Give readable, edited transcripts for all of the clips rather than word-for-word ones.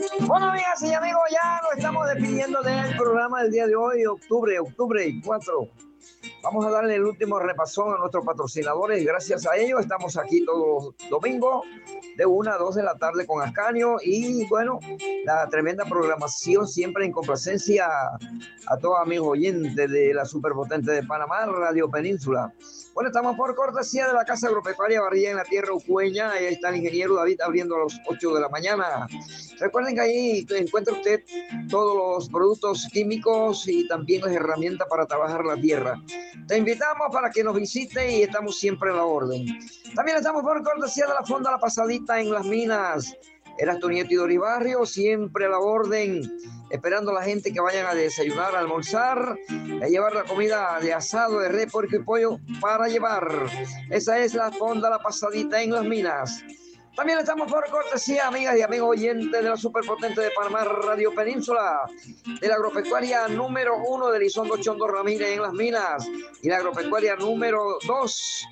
Bueno, amigas y amigos, ya nos estamos despidiendo del programa del día de hoy, octubre 4. Vamos a darle el último repasón a nuestros patrocinadores. Gracias a ellos estamos aquí todos los domingos de 1 a 2 de la tarde con Ascanio. Y bueno, la tremenda programación siempre en complacencia a todos amigos oyentes de la superpotente de Panamá, Radio Península. Bueno, estamos por cortesía de la Casa Agropecuaria Barría en la Tierra Ucueña. Ahí está el ingeniero David abriendo a las 8 de la mañana. Recuerden que ahí encuentra usted todos los productos químicos y también las herramientas para trabajar la tierra. Te invitamos para que nos visite y estamos siempre a la orden. También estamos por cortesía de la Fonda La Pasadita en Las Minas. Erasto Nieto y Doris Barrio, siempre a la orden, esperando a la gente que vayan a desayunar, a almorzar, a llevar la comida de asado, de res, puerco y pollo para llevar. Esa es la Fonda La Pasadita en Las Minas. También estamos por cortesía, amigas y amigos oyentes de la superpotente de Panamá, Radio Península, de la agropecuaria número 1 de Elizondo Chondo Ramírez en Las Minas y la agropecuaria número 2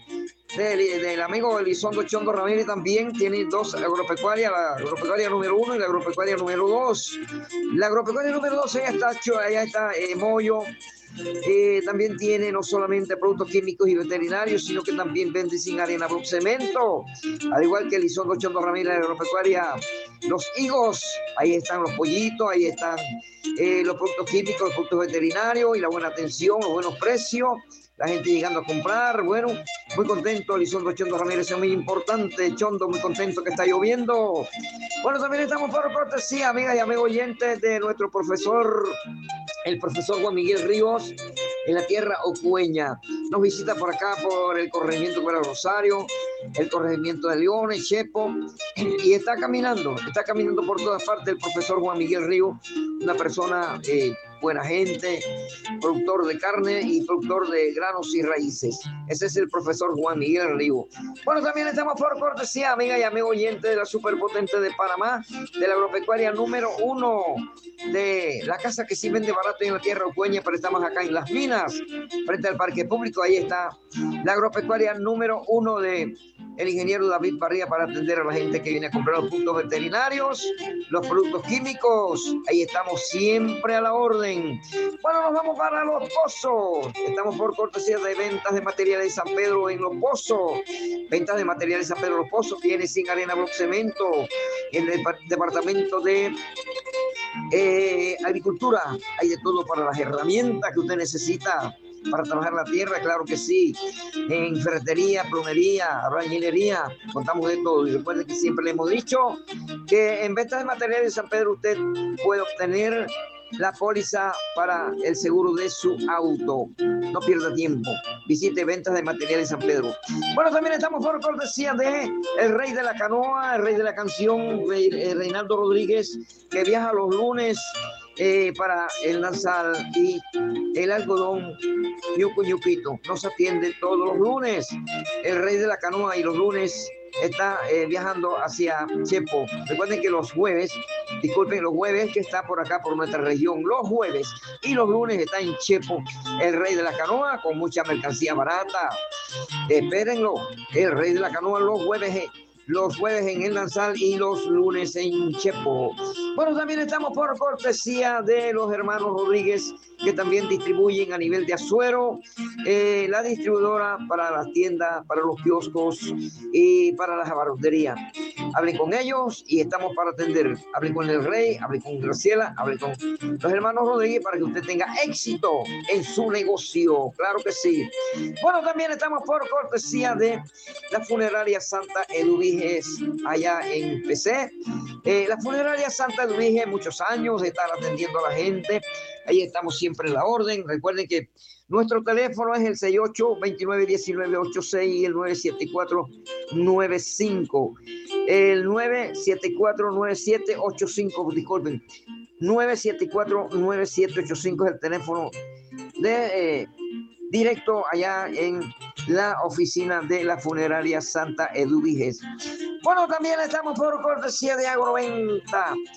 del amigo Elizondo Chondo Ramírez. También tiene dos agropecuarias, la agropecuaria número 1 y la agropecuaria número 2. La agropecuaria número 2 allá está Moyo. También tiene no solamente productos químicos y veterinarios, sino que también vende sin arena, block cemento, al igual que Elizondo Chondo Ramírez, la agropecuaria Los Higos. Ahí están los pollitos, ahí están los productos químicos, los productos veterinarios y la buena atención, los buenos precios, la gente llegando a comprar. Bueno, muy contento, Elizondo Chondo Ramírez, es muy importante. Chondo, muy contento que está lloviendo. Bueno, también estamos por cortesía, amigas y amigos oyentes, de nuestro profesor, el profesor Juan Miguel Ríos, en la Tierra Ocueña. Nos visita por acá, por el corregimiento para Rosario, el corregimiento de Leones, Chepo, y está caminando por todas partes el profesor Juan Miguel Ríos, una persona buena gente, productor de carne y productor de granos y raíces. Ese es el profesor Juan Miguel Ríos. Bueno, también estamos por cortesía, amiga y amigo oyente de la superpotente de Panamá, de la agropecuaria número 1, de la casa que sí vende barato en la Tierra Ocueña, pero estamos acá en Las Minas, frente al parque público. Ahí está la agropecuaria número 1 de el ingeniero David Barría, para atender a la gente que viene a comprar los productos veterinarios, los productos químicos. Ahí estamos siempre a la orden. Bueno, nos vamos para Los Pozos. Estamos por cortesía de Ventas de Materiales de San Pedro en Los Pozos. Ventas de Materiales de San Pedro Los Pozos. Tiene sin arena, block cemento. En el departamento de agricultura hay de todo para las herramientas que usted necesita para trabajar la tierra, claro que sí. En ferretería, plomería, albañilería, contamos de todo. Y recuerden que siempre le hemos dicho que en Ventas de Materiales de San Pedro usted puede obtener la póliza para el seguro de su auto. No pierda tiempo. Visite Ventas de Materiales de San Pedro. Bueno, también estamos por cortesía de el rey de la canoa, el rey de la canción, Reinaldo Rodríguez, que viaja los lunes para el Nansal y el algodón Ñuquito. Nos atiende todos los lunes. El rey de la canoa, y los lunes está viajando hacia Chepo. Recuerden que los jueves que está por acá, por nuestra región, los jueves y los lunes está en Chepo, el rey de la canoa, con mucha mercancía barata. Espérenlo, el rey de la canoa los jueves en el Nansal y los lunes en Chepo. Bueno, también estamos por cortesía de los hermanos Rodríguez, que también distribuyen a nivel de Azuero, la distribuidora para las tiendas, para los kioscos y para las abarroterías. Hablen con ellos y estamos para atender. Hablen con el rey, hablen con Graciela, hablen con los hermanos Rodríguez para que usted tenga éxito en su negocio. Claro que sí. Bueno, también estamos por cortesía de la funeraria Santa Eduviges allá en PC. La funeraria Santa Eduviges, muchos años de estar atendiendo a la gente. Ahí estamos siempre en la orden. Recuerden que nuestro teléfono es el 68-29-19-86 y el 974-95. El 974-9785, disculpen. 974-9785 es el teléfono de directo allá en la oficina de la funeraria Santa Eduviges. Bueno, también estamos por cortesía de Agroventa.